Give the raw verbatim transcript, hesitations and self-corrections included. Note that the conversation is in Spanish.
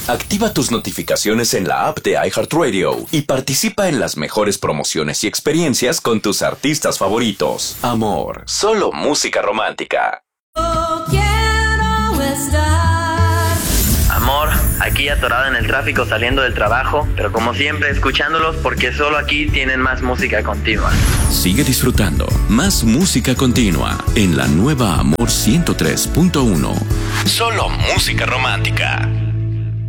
Activa tus notificaciones en la app de iHeartRadio y participa en las mejores promociones y experiencias con tus artistas favoritos. Amor, solo música romántica. Oh, quiero estar. Amor, aquí atorado en el tráfico saliendo del trabajo, pero como siempre escuchándolos porque solo aquí tienen más música continua. Sigue disfrutando más música continua en la nueva Amor ciento tres punto uno. Solo música romántica.